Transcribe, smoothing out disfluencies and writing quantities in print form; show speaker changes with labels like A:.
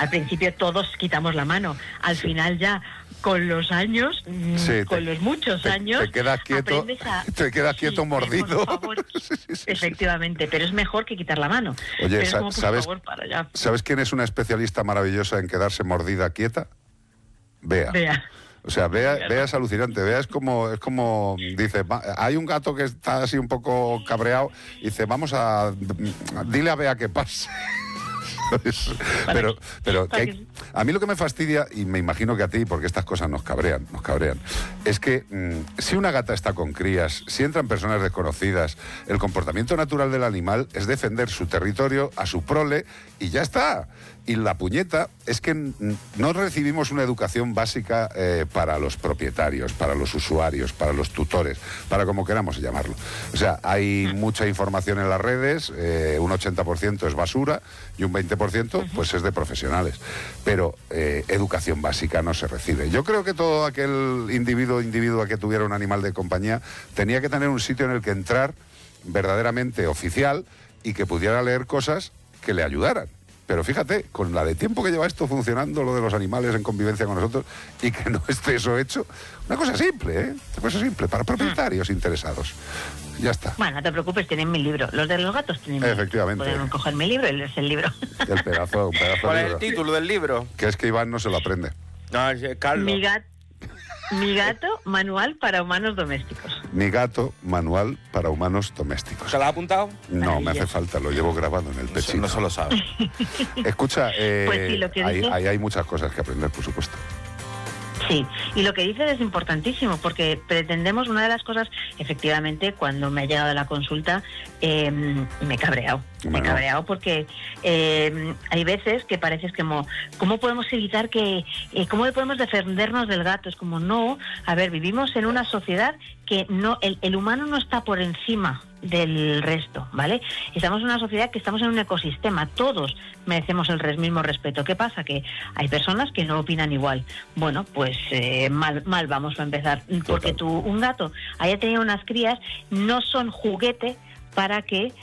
A: Al principio todos quitamos la mano, al final ya con los años, con los muchos años,
B: te quedas quieto, te quedas quieto mordido.
A: Por favor, efectivamente, pero es mejor que quitar la mano.
B: Oye,
A: pero es como, por favor, para allá.
B: ¿Sabes quién es una especialista maravillosa en quedarse mordida quieta? Bea. O sea, Bea es alucinante. Bea es como dice, hay un gato que está así un poco cabreado y dice, dile a Bea que pase. Pero a mí lo que me fastidia, y me imagino que a ti, porque estas cosas nos cabrean, es que si una gata está con crías, si entran personas desconocidas, el comportamiento natural del animal es defender su territorio a su prole y ya está. Y la puñeta es que no recibimos una educación básica para los propietarios, para los usuarios, para los tutores, para como queramos llamarlo. O sea, hay mucha información en las redes, un 80% es basura y un 20% pues es de profesionales. Pero educación básica no se recibe. Yo creo que todo aquel individuo que tuviera un animal de compañía tenía que tener un sitio en el que entrar verdaderamente oficial y que pudiera leer cosas que le ayudaran. Pero fíjate, con la de tiempo que lleva esto funcionando, lo de los animales en convivencia con nosotros, y que no esté eso hecho, una cosa simple, Una cosa simple, para propietarios interesados. Ya está.
A: Bueno, no te preocupes, tienen mi libro. Los de los gatos tienen mi libro.
B: Efectivamente.
A: Pueden coger mi libro y leerse el libro.
B: Un pedazo de libro.
C: ¿Cuál es el título del libro?
B: Que es que Iván no se lo aprende.
C: No, Carlos.
A: Mi gato, manual para humanos domésticos.
B: Mi gato, manual para humanos domésticos.
C: ¿Se lo ha apuntado?
B: No, me hace falta, lo llevo grabado en el pechito.
C: No se lo sabe.
B: Escucha,
A: pues sí, lo que dices...
B: hay muchas cosas que aprender, por supuesto.
A: Sí, y lo que dices es importantísimo, porque pretendemos, una de las cosas, efectivamente, cuando me ha llegado la consulta, me he cabreado. Me he cabreado porque hay veces que parece como, ¿cómo podemos evitar cómo podemos defendernos del gato? Es como, no, a ver, vivimos en una sociedad que no, el humano no está por encima del resto, ¿vale? Estamos en una sociedad que estamos en un ecosistema, todos merecemos el mismo respeto. ¿Qué pasa? Que hay personas que no opinan igual. Bueno, pues mal vamos a empezar, porque un gato haya tenido unas crías, no son juguete para que